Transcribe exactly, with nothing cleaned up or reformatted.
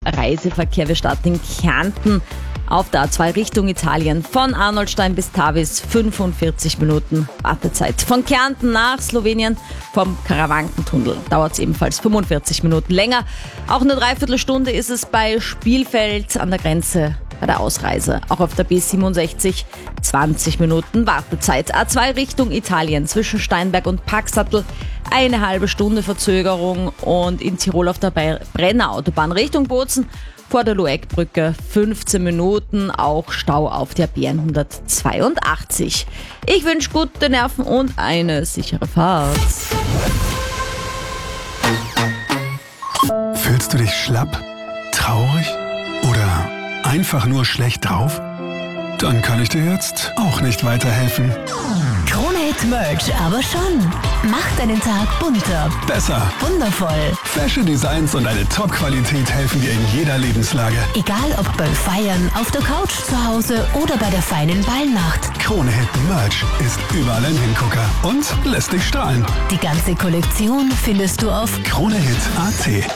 Reiseverkehr. Wir starten in Kärnten auf der A zwei Richtung Italien. Von Arnoldstein bis Tavis fünfundvierzig Minuten Wartezeit. Von Kärnten nach Slowenien vom Karawankentunnel dauert es ebenfalls fünfundvierzig Minuten länger. Auch eine Dreiviertelstunde ist es bei Spielfeld an der Grenze bei der Ausreise. Auch auf der B siebenundsechzig zwanzig Minuten Wartezeit. A zwei Richtung Italien zwischen Steinberg und Paxattel eine halbe Stunde Verzögerung und in Tirol auf der Brenner Autobahn Richtung Bozen vor der Lueckbrücke fünfzehn Minuten, auch Stau auf der B hundertzweiundachtzig. Ich wünsche gute Nerven und eine sichere Fahrt. Fühlst du dich schlapp, traurig oder einfach nur schlecht drauf? Dann kann ich dir jetzt auch nicht weiterhelfen. Krone-Hit Merch aber schon. Macht deinen Tag bunter, Besser. wundervoll. Fashion Designs und eine Top-Qualität helfen dir in jeder Lebenslage. Egal ob beim Feiern, auf der Couch zu Hause oder bei der feinen Ballnacht. Krone-Hit Merch ist überall ein Hingucker und lässt dich strahlen. Die ganze Kollektion findest du auf Krone-Hit punkt at.